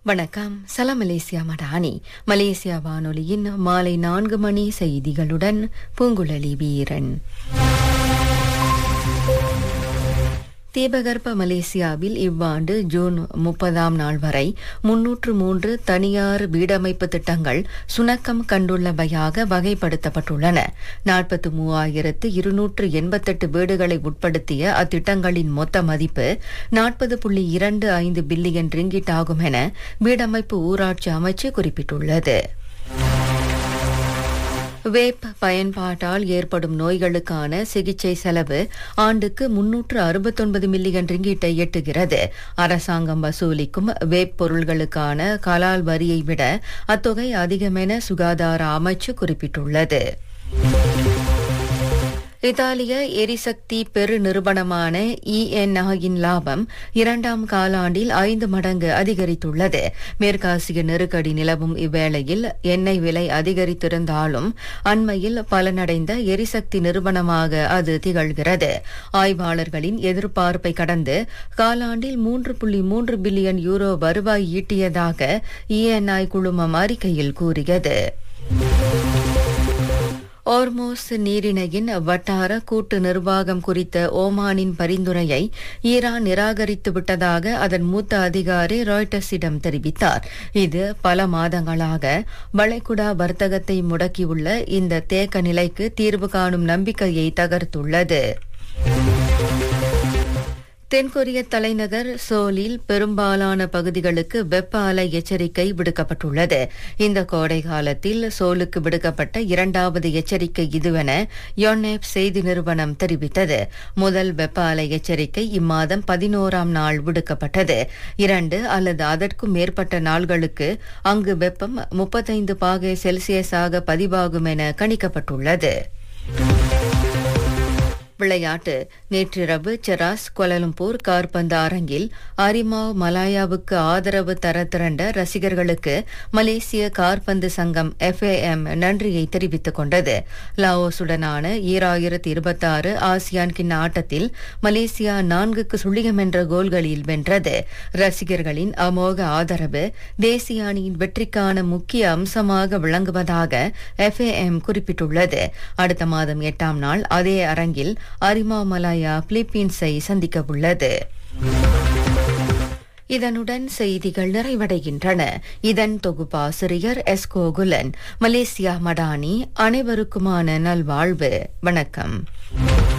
வணக்கம். சலாம் Malaysia Madani. Malaysia வானொலியின் மாலை 4 மணி செய்திகளுடன் பூங்குழலி வீரன். தீபகற்ப மலேசியாவில் இவ்வாண்டு ஜூன் 30ஆம் நாள் வரை 303 தனியார் வீடமைப்பு திட்டங்கள் சுணக்கம் கண்டுள்ளவையாக வகைப்படுத்தப்பட்டுள்ளன. 43,288 வீடுகளை உட்படுத்திய அத்திட்டங்களின் மொத்த மதிப்பு 40.25 பில்லியன் ரிங்கிட் ஆகும் என வீடமைப்பு ஊராட்சி அமைச்சு குறிப்பிட்டுள்ளது. வேப் பயன்பாட்டால் ஏற்படும் நோய்களுக்கான சிகிச்சை செலவு ஆண்டுக்கு 369 மில்லியன் ரிங்கிட்டை எட்டுகிறது. அரசாங்கம் வசூலிக்கும் வேப் பொருள்களுக்கான கலால் வரியை விட அத்தொகை அதிகமென சுகாதார அமைச்சு குறிப்பிட்டுள்ளது. இத்தாலிய எரிசக்தி பெரு நிறுவனமான ENI-யின் லாபம் 2ஆம் காலாண்டில் 5 மடங்கு அதிகரித்துள்ளது. மேற்காசிய நெருக்கடி நிலவும் இவ்வேளையில் எண்ணெய் விலை அதிகரித்திருந்தாலும் அண்மையில் பலனடைந்த எரிசக்தி நிறுவனமாக அது திகழ்கிறது. ஆய்வாளர்களின் எதிர்பார்ப்பை கடந்து காலாண்டில் 3.3 பில்லியன் யூரோ வருவாய் ஈட்டியதாக ENI குழுமம் அறிக்கையில் கூறியது. ஓர்மோஸ் நீரிணையின் வட்டார கூட்டு நிர்வாகம் குறித்த ஓமானின் பரிந்துரையை ஈரான் நிராகரித்து விட்டதாக அதன் மூத்த அதிகாரி ராய்ட்டர்ஸிடம் தெரிவித்தார். இது பல மாதங்களாக வளைகுடா வர்த்தகத்தை முடக்கியுள்ள இந்த தேக்க நிலைக்கு தீர்வு காணும் நம்பிக்கையை தகர்த்துள்ளது. தென்கொரிய தலைநகர் சோலில் பெரும்பாலான பகுதிகளுக்கு வெப்ப அலை எச்சரிக்கை விடுக்கப்பட்டுள்ளது. இந்த கோடை காலத்தில் சோலுக்கு விடுக்கப்பட்ட 2வது எச்சரிக்கை இதுவென யோனேப் செய்தி நிறுவனம் தெரிவித்தது. முதல் வெப்ப அலை எச்சரிக்கை இம்மாதம் 11ஆம் நாள் விடுக்கப்பட்டது. 2 அல்லது அதற்கும் மேற்பட்ட நாள்களுக்கு அங்கு வெப்பம் 35 பாகை செல்சியஸாக பதிவாகும் என கணிக்கப்பட்டுள்ளது. விளையாட்டு. நேற்றிரவு செராஸ் கோலாலம்பூர் காற்பந்து அரங்கில் அரிமாவ் மலாயாவுக்கு ஆதரவு தர திரண்ட ரசிகர்களுக்கு மலேசிய காற்பந்து சங்கம் FAM நன்றியை தெரிவித்துக் கொண்டது. லாவோசுடனான 2026 ஆசியான் கிண்ண ஆட்டத்தில் மலேசியா 4-0 என்ற கோல்களில் வென்றது. ரசிகர்களின் அமோக ஆதரவு தேசிய அணியின் வெற்றிக்கான முக்கிய அம்சமாக விளங்குவதாக FAM குறிப்பிட்டுள்ளது. அடுத்த மாதம் 8ஆம் நாள் அதே அரங்கில் அரிமா மலாயா பிலிப்பீன்ஸை சந்திக்க உள்ளது. இதனுடன் செய்திகள் நிறைவடைகின்றன. இதன் தொகுப்பாசிரியர் எஸ்கோ குலன். மலேசியா மடானி. அனைவருக்குமான நல்வாழ்வு. வணக்கம்.